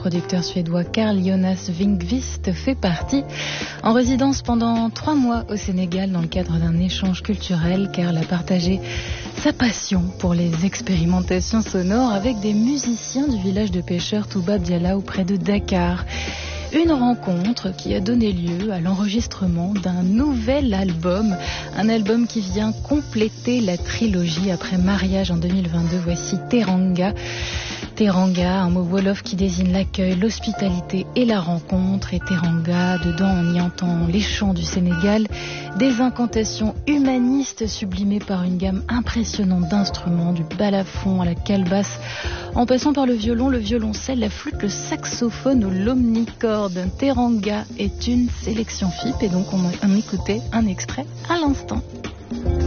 producteur suédois Carl Jonas Winqvist fait partie. En résidence pendant 3 mois au Sénégal dans le cadre d'un échange culturel, Carl a partagé sa passion pour les expérimentations sonores avec des musiciens du village de pêcheurs Touba Dialaw près de Dakar. Une rencontre qui a donné lieu à l'enregistrement d'un nouvel album. Un album qui vient compléter la trilogie après Mariage en 2022. Voici Teranga. Teranga, un mot wolof qui désigne l'accueil, l'hospitalité et la rencontre. Et Teranga, dedans on y entend les chants du Sénégal, des incantations humanistes sublimées par une gamme impressionnante d'instruments, du balafon à la calebasse, en passant par le violon, le violoncelle, la flûte, le saxophone ou l'omnicorde. Teranga est une sélection FIP et donc on écoutait un extrait à l'instant.